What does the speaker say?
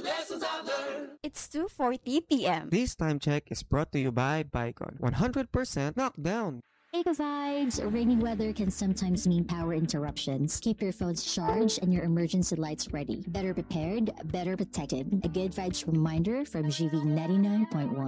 It's 2:40 p.m. This time check is brought to you by Bicon. 100% knockdown. Eco vibes, rainy weather can sometimes mean power interruptions. Keep your phones charged and your emergency lights ready. Better prepared, better protected. A good vibes reminder from GV 99.1.